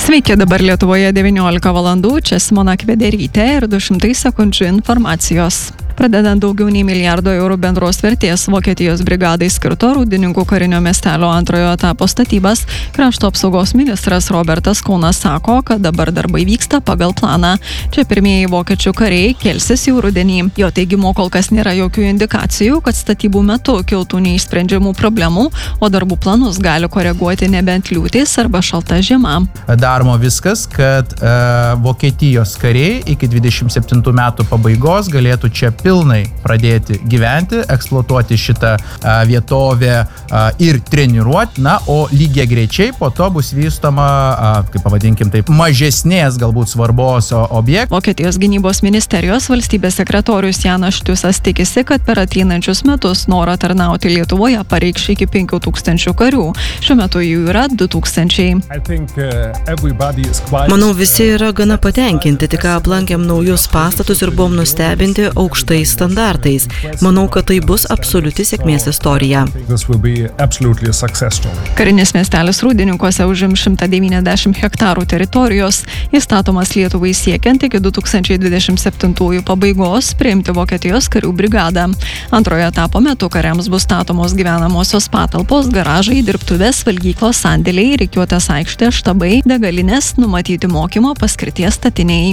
Sveiki, dabar Lietuvoje 19 valandų, čia Simona Kvederytė ir 200 sekundžių informacijos. Pradedant daugiau nei milijardo eurų bendros vertės Vokietijos brigadai skirto Rūdininkų karinio miestelio antrojo etapo statybas, krašto apsaugos ministras Robertas Kaunas sako, kad dabar darbai vyksta pagal planą. Čia pirmieji vokiečių kariai kelsis jau rudenį. Jo teigimu kol kas nėra jokių indikacijų, kad statybų metu kiltų neišsprendžiamų problemų, o darbų planus gali koreguoti nebent liūtys arba šalta žiema. Daroma viskas, kad Vokietijos kariai iki 27 metų pabaigos galėtų čia pilnai pradėti gyventi, eksploatuoti šitą vietovę ir treniruoti, o lygiai greičiai po to bus vystoma, kaip pavadinkim taip, mažesnės galbūt svarbos objektų. Vokietijos gynybos ministerijos valstybės sekretorius Janas Štiusas tikisi, kad per ateinančius metus norą tarnauti Lietuvoje pareikš iki 5000 karių. Šiuo metu jų yra 2000. Manau, visi yra gana patenkinti, tik aplankėm naujus pastatus ir buvom nustebinti aukštais standartais. Manau, kad tai bus absoliuti sėkmės istorija. Karinis miestelis Rūdininkuose užims 190 hektarų teritorijos. Jis statomas Lietuvai siekiant iki 2027 pabaigos priimti Vokietijos karių brigadą. Antrojo etapo metu kariams bus statomos gyvenamosios patalpos, garažai, dirbtuvės, valgyklos, sandėliai, rikiuotės aikštės, štabai, degalinės, numatyti mokymo paskirties statiniai.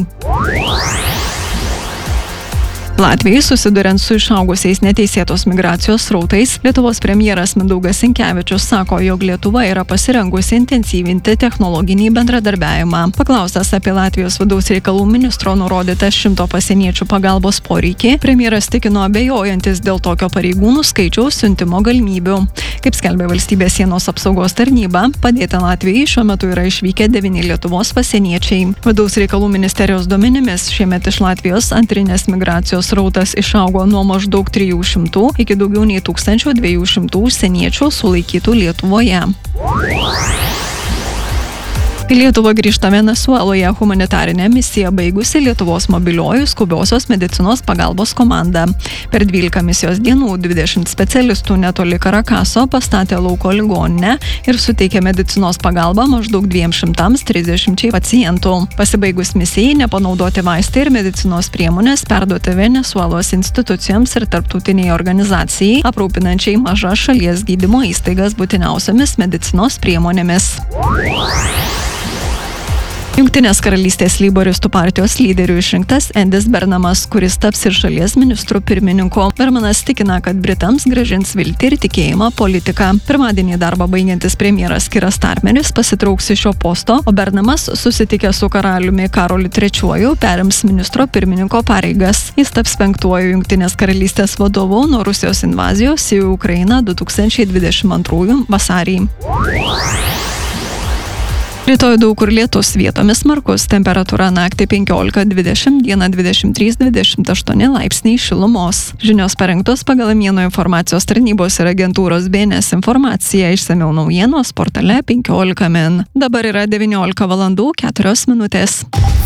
Latvijai susiduriant su išaugusiais neteisėtos migracijos srautais, Lietuvos premjeras Mindaugas Sinkevičius sako, jog Lietuva yra pasirengusi intensyvinti technologinį bendradarbiavimą. Paklaustas apie Latvijos vidaus reikalų ministro nurodytą 100 pasieniečių pagalbos poreikį, premjeras tikino abejojantis dėl tokio pareigūnų skaičiaus siuntimo galimybių. Kaip skelbė valstybės sienos apsaugos tarnyba, padėti Latvijai šiuo metu yra išvykę 9 Lietuvos pasieniečiai. Vidaus reikalų ministerijos duomenimis šiemet iš Latvijos antrinės migracijos srautas išaugo nuo maždaug 300 iki daugiau nei 1200 užsieniečių sulaikytų Lietuvoje. Į Lietuvą grįžta Venesueloje humanitarinę misiją baigusi Lietuvos mobilioji skubiosios medicinos pagalbos komanda. Per 12 misijos dienų 20 specialistų netoli Karakaso pastatė lauko ligoninę ir suteikė medicinos pagalbą maždaug 230 pacientų. Pasibaigus misijai nepanaudoti vaistai ir medicinos priemonės perduoti Venesuelos institucijoms ir tarptautiniai organizacijai, aprūpinančiai mažas šalies gydymo įstaigas būtiniausiamis medicinos priemonėmis. Jungtinės karalystės leiboristų partijos lyderiu išrinktas Endis Bernamas, kuris taps ir šalies ministru pirmininku. Bermanas tikina, kad Britams grąžins viltį ir tikėjimą politiką. Pirmadienį darbą baigiantis premjeras Kiras Starmeris pasitrauks iš šio posto, o Bernamas, susitikęs su karaliumi Karoliu III, perims ministro pirmininko pareigas. Jis taps 5-uoju Jungtinės karalystės vadovu nuo Rusijos invazijos į Ukrainą 2022 vasarį. Rytoj daug kur lietus, vietomis smarkus, temperatūra naktį 15-20, dieną 23-28 laipsniai šilumos. Žinios parengtos pagal Mieno informacijos tarnybos ir agentūros BNS informaciją, išsamiau naujienos portale 15 min. Dabar yra 19 valandų 4 minutės.